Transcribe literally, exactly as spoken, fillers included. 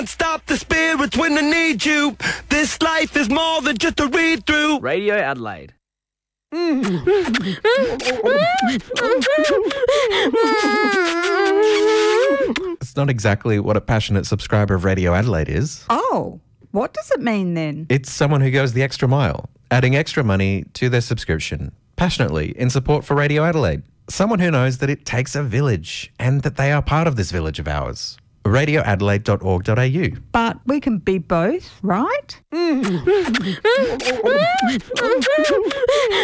Stop the spirits when I need you. This life is more than just a read through. Radio Adelaide. It's not exactly what a passionate subscriber of Radio Adelaide is. Oh, what does it mean then? It's someone who goes the extra mile, adding extra money to their subscription, passionately in support for Radio Adelaide. Someone who knows that it takes a village and that they are part of this village of ours. radio adelaide dot org dot a u. But we can be both, right?